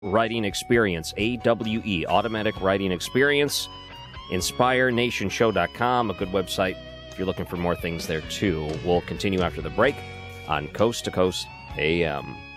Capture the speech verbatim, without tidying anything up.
writing experience, A W E, automatic writing experience. inspire nation show dot com, a good website if you're looking for more things there, too. We'll continue after the break on Coast to Coast A M.